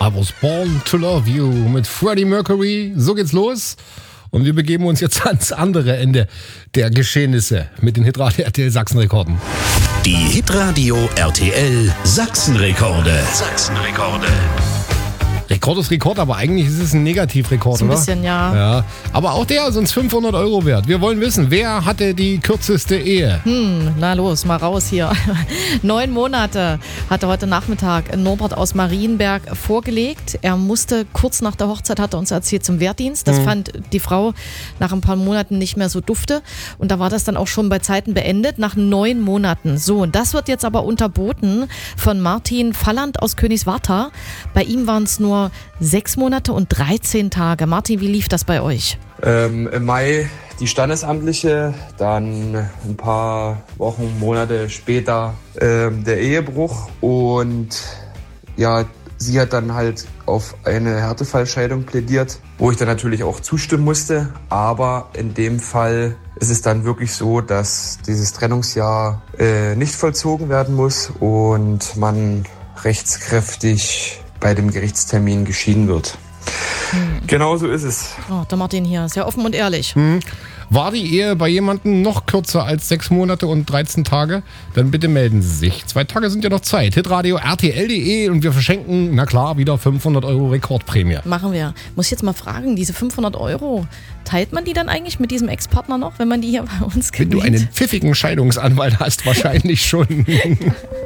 I Was Born to Love You mit Freddie Mercury. So geht's los. Und wir begeben uns jetzt ans andere Ende der Geschehnisse mit den Hitradio RTL Sachsen-Rekorden. Die Hitradio RTL Sachsen-Rekorde. Rekord ist Rekord, aber eigentlich ist es ein Negativrekord, So ein oder? bisschen, ja. Ja, aber auch der ist uns 500 € wert. Wir wollen wissen, wer hatte die kürzeste Ehe? Na los, mal raus hier. 9 Monate hatte heute Nachmittag Norbert aus Marienberg vorgelegt. Er musste kurz nach der Hochzeit, hat er uns erzählt, zum Wehrdienst. Das fand die Frau nach ein paar Monaten nicht mehr so dufte. Und da war das dann auch schon bei Zeiten beendet, nach 9 Monaten. So, und das wird jetzt aber unterboten von Martin Falland aus Königswartha. Bei ihm waren es nur 6 Monate und 13 Tage. Martin, wie lief das bei euch? Im Mai die standesamtliche, dann ein paar Wochen, Monate später der Ehebruch und ja, sie hat dann halt auf eine Härtefallscheidung plädiert, wo ich dann natürlich auch zustimmen musste, aber in dem Fall ist es dann wirklich so, dass dieses Trennungsjahr nicht vollzogen werden muss und man rechtskräftig bei dem Gerichtstermin geschieden wird. Genau so ist es. Oh, der Martin hier, sehr offen und ehrlich. War die Ehe bei jemandem noch kürzer als 6 Monate und 13 Tage? Dann bitte melden Sie sich. 2 Tage sind ja noch Zeit. Hitradio RTL.de und wir verschenken, na klar, wieder 500 € Rekordprämie. Machen wir. Muss ich jetzt mal fragen, diese 500 €, teilt man die dann eigentlich mit diesem Ex-Partner noch, wenn man die hier bei uns Wenn gewinnt? du einen pfiffigen Scheidungsanwalt hast, wahrscheinlich schon.